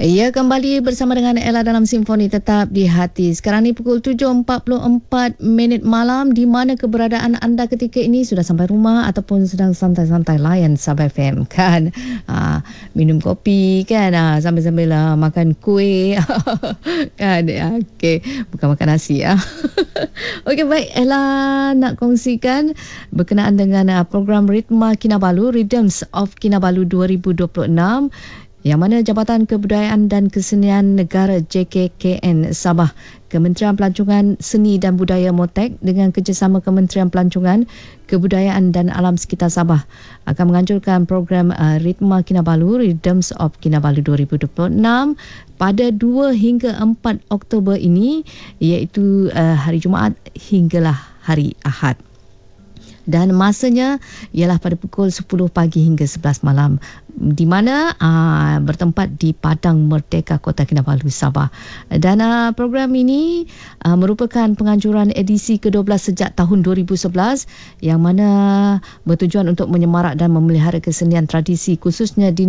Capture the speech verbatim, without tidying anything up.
Ya, kembali bersama dengan Ella dalam Simfoni Tetap di Hati. Sekarang ni pukul tujuh empat puluh empat minit malam. Di mana keberadaan anda ketika ini? Sudah sampai rumah ataupun sedang santai-santai layan Sabah F M kan? Ha, minum kopi kan? Ha, sambil-sambil uh, makan kuih kan? Okey, bukan makan nasi ya. Okey, baik. Ella nak kongsikan berkenaan dengan uh, program Ritma Kinabalu, Rhythms of Kinabalu dua ribu dua puluh enam, yang mana Jabatan Kebudayaan dan Kesenian Negara J K K N Sabah, Kementerian Pelancongan Seni dan Budaya MOTEK dengan kerjasama Kementerian Pelancongan, Kebudayaan dan Alam Sekitar Sabah akan menganjurkan program uh, Ritma Kinabalu, Rhythms of Kinabalu dua ribu dua puluh enam pada dua hingga empat Oktober ini, iaitu uh, hari Jumaat hinggalah hari Ahad. Dan masanya ialah pada pukul sepuluh pagi hingga sebelas malam, di mana aa, bertempat di Padang Merdeka Kota Kinabalu, Sabah. Dan aa, program ini aa, merupakan penganjuran edisi ke dua belas sejak tahun dua ribu sebelas, yang mana bertujuan untuk menyemarak dan memelihara kesenian tradisi khususnya di